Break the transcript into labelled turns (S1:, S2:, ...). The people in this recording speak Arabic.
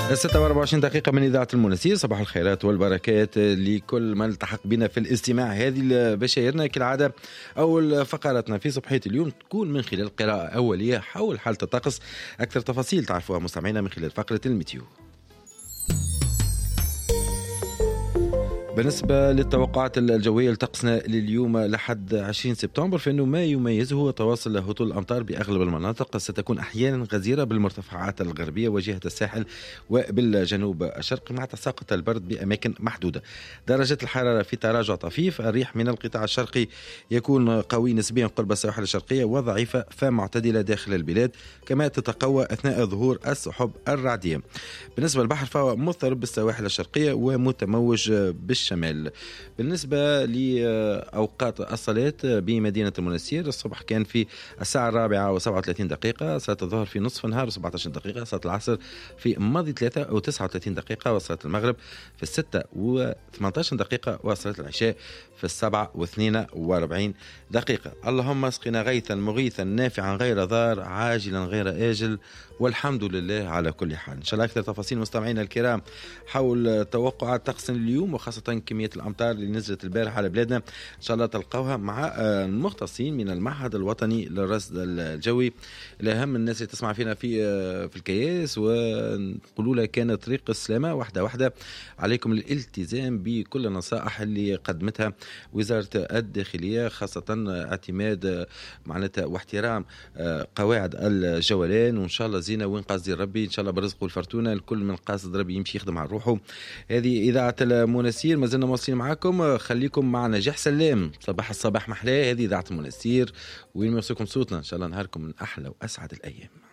S1: 26 دقيقة من إذاعة المنسير. صباح الخيرات والبركات لكل من التحق بنا في الاستماع. هذه بشايرنا كالعادة أول فقراتنا في صبحية اليوم تكون من خلال قراءة أولية حول حالة الطقس. أكثر تفاصيل تعرفوها مستمعينا من خلال فقرة الميتيو. بالنسبة للتوقعات الجوية لطقسنا لليوم لحد 20 سبتمبر، فإنه ما يميزه هو تواصل هطول الأمطار بأغلب المناطق. ستكون أحيانا غزيرة بالمرتفعات الغربية وجهة الساحل وبالجنوب الشرقي، مع تساقط البرد بأماكن محدودة. درجة الحرارة في تراجع طفيف. الريح من القطاع الشرقي يكون قوي نسبيا قرب السواحل الشرقية وضعيفة فمعتدلة داخل البلاد، كما تتقوى أثناء ظهور السحب الرعدية. بالنسبة للبحر فهو مضطرب بالسواحل الشرقية ومتموج بالشمال. بالنسبة لأوقات الصلاة بمدينة المنسير، الصبح كان في الساعة 4:37، صلاة الظهر في نصف النهار 17 دقيقة، صلاة العصر في ماضي 3:39 دقيقة، وصلاة المغرب في 6:18 دقيقة، وصلاة العشاء في 7:42 دقيقة. اللهم اسقنا غيثا مغيثا نافعا غير ضار عاجلا غير آجل، والحمد لله على كل حال. إن شاء الله أكثر تفاصيل مستمعينا الكرام حول توقعات طقس اليوم، وخاصة كمية الأمطار اللي نزلت البارح على بلادنا، إن شاء الله تلقوها مع المختصين من المعهد الوطني للرصد الجوي. لأهم الناس اللي تسمع فينا في الكياس، ونقولوا لها كان طريق السلامة واحدة واحدة. عليكم الالتزام بكل النصائح اللي قدمتها وزارة الداخلية، خاصة اعتماد معناتها واحترام قواعد الجولان، وإن شاء الله زينة وين قاصد ربي، إن شاء الله برزقه الفرتونة الكل من قاصد ربي يمشي يخدم على روحه. هذه إذاعة المنسير، ما زلنا موصلين معاكم. خليكم مع نجاح سلام. صباح الصباح محلاه. هذه إذاعة المنسير وين ما يوصلكم صوتنا. إن شاء الله نهاركم من أحلى وأسعد الأيام.